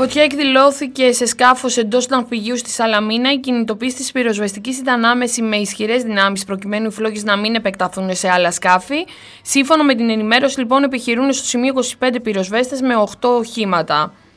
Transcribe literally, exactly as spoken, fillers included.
Φωτιά εκδηλώθηκε σε σκάφος εντός του ναυπηγείου στη Σαλαμίνα. Η κινητοποίηση της πυροσβεστικής ήταν άμεση με ισχυρές δυνάμεις, προκειμένου οι φλόγες να μην επεκταθούν σε άλλα σκάφη. Σύμφωνα με την ενημέρωση, λοιπόν, επιχειρούν στο σημείο είκοσι πέντε πυροσβέστες με οκτώ οχήματα.